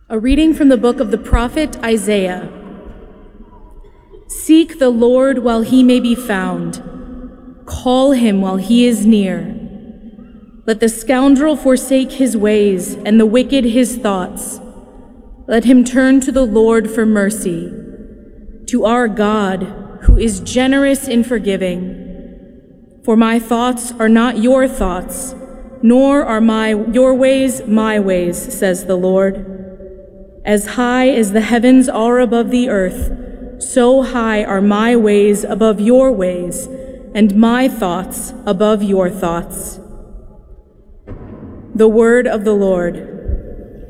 A reading from the book of the prophet Isaiah. Seek the Lord while he may be found. Call him while he is near. Let the scoundrel forsake his ways and the wicked his thoughts. Let him turn to the Lord for mercy, to our God, who is generous in forgiving. For my thoughts are not your thoughts, nor are your ways my ways, says the Lord. As high as the heavens are above the earth, so high are my ways above your ways, and my thoughts above your thoughts. The word of the Lord.